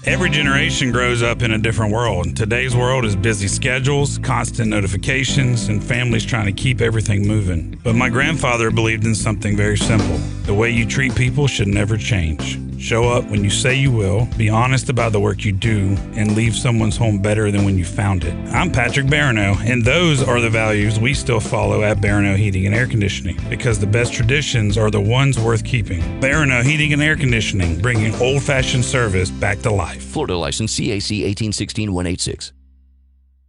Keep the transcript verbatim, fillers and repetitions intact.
Every generation grows up in a different world. Today's world is busy schedules, constant notifications, and families trying to keep everything moving. But my grandfather believed in something very simple. The way you treat people should never change. Show up when you say you will, be honest about the work you do, and leave someone's home better than when you found it. I'm Patrick Barano, and those are the values we still follow at Barano Heating and Air Conditioning, because the best traditions are the ones worth keeping. Barano Heating and Air Conditioning, bringing old-fashioned service back to life. Florida license C A C one eight one six one eight six.